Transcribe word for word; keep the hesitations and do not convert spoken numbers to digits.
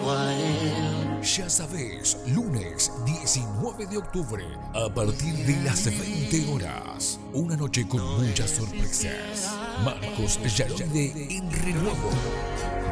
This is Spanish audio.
llego a él. Ya sabes, lunes diecinueve de octubre, a partir de las veinte horas. Una noche con muchas sorpresas. Marcos Yaride en Renuevo.